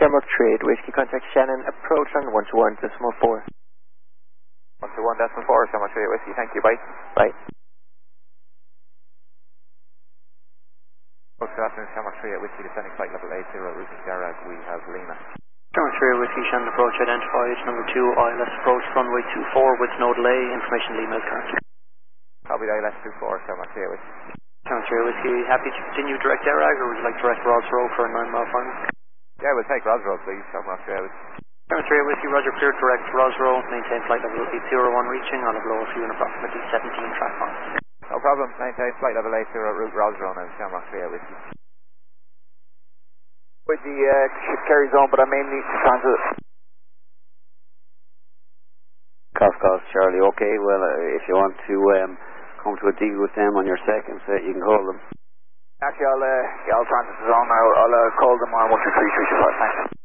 Shamrock 38 Whiskey, contact Shannon, approach on 121.4. 121.4, Shamrock 38 Whiskey, thank you, bye. Bye. Good afternoon, Shamrock 38 Whiskey, descending flight level 80, route Garag, we have Lima. Shamrock 38 Whiskey, Shannon, approach identified, number 2, ILS approach, runway 24 with no delay, information Lima is current. Copy ILS 24, Shamrock 38 Whiskey. Shamrock 38 Whiskey, happy to continue direct Garag, or would you like direct Rosrow for a 9-mile final? Yeah, we'll take Rosrow, please, Shamrock 38 Whiskey. Shamrock 38 Whiskey, Roger, clear direct Rosrow, maintain flight level 801 reaching, on a below fuel in approximately 17 track miles. No problem, maintain flight level 80, route Rosrow now, Shamrock 38 Whiskey. With the ship carries on, but I may need to transit. Cost, Charlie, okay, well, if you want to come to a deal with them on your seconds, you can call them. Actually, I'll transit the zone now. I'll call them on 12335. Thanks.